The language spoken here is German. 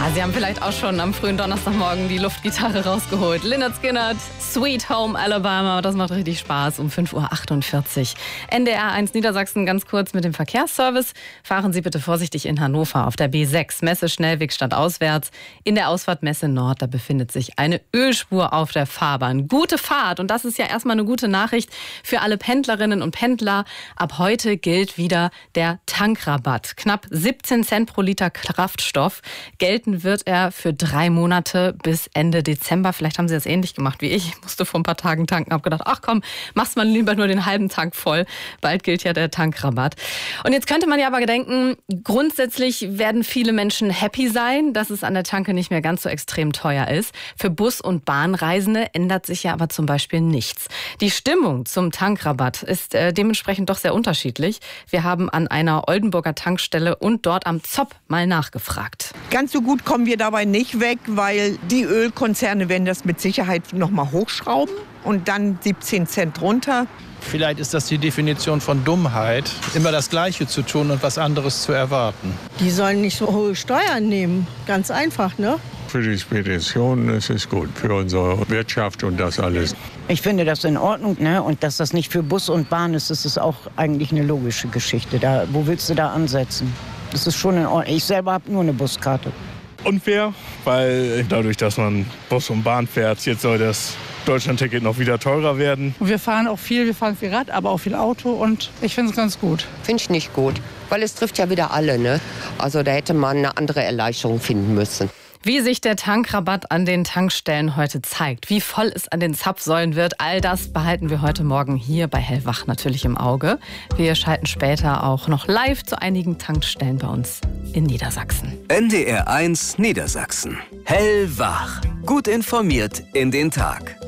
Sie haben vielleicht auch schon am frühen Donnerstagmorgen die Luftgitarre rausgeholt. Lynyrd Skynyrd, Sweet Home Alabama, das macht richtig Spaß um 5.48 Uhr. NDR 1 Niedersachsen, ganz kurz mit dem Verkehrsservice. Fahren Sie bitte vorsichtig in Hannover auf der B6, Messe Schnellweg stadtauswärts. In der Ausfahrt Messe Nord, da befindet sich eine Ölspur auf der Fahrbahn. Gute Fahrt, und das ist ja erstmal eine gute Nachricht für alle Pendlerinnen und Pendler. Ab heute gilt wieder der Tankrabatt. Knapp 17 Cent pro Liter Kraftstoff. Gelten wird er für 3 Monate bis Ende Dezember. Vielleicht haben Sie das ähnlich gemacht wie ich. Ich musste vor ein paar Tagen tanken, habe gedacht, ach komm, machst mal lieber nur den halben Tank voll. Bald gilt ja der Tankrabatt. Und jetzt könnte man ja aber denken, grundsätzlich werden viele Menschen happy sein, dass es an der Tanke nicht mehr ganz so extrem teuer ist. Für Bus- und Bahnreisende ändert sich ja aber zum Beispiel nichts. Die Stimmung zum Tankrabatt ist dementsprechend doch sehr unterschiedlich. Wir haben an einer Oldenburger Tankstelle und dort am Zopp mal nachgefragt. Ganz so gut kommen wir dabei nicht weg, weil die Ölkonzerne werden das mit Sicherheit noch mal hochschrauben und dann 17 Cent runter. Vielleicht ist das die Definition von Dummheit, immer das Gleiche zu tun und was anderes zu erwarten. Die sollen nicht so hohe Steuern nehmen, ganz einfach, ne? Für die Spedition ist es gut, für unsere Wirtschaft und das alles. Ich finde das in Ordnung, ne? Und dass das nicht für Bus und Bahn ist, das ist auch eigentlich eine logische Geschichte. Wo willst du da ansetzen? Das ist schon in Ordnung. Ich selber habe nur eine Buskarte. Unfair, weil dadurch, dass man Bus und Bahn fährt, jetzt soll das Deutschlandticket noch wieder teurer werden. Wir fahren auch viel, Rad, aber auch viel Auto und ich finde es ganz gut. Finde ich nicht gut, weil es trifft ja wieder alle, ne? Also da hätte man eine andere Erleichterung finden müssen. Wie sich der Tankrabatt an den Tankstellen heute zeigt, wie voll es an den Zapfsäulen wird, all das behalten wir heute Morgen hier bei Hellwach natürlich im Auge. Wir schalten später auch noch live zu einigen Tankstellen bei uns in Niedersachsen. NDR 1 Niedersachsen. Hellwach. Gut informiert in den Tag.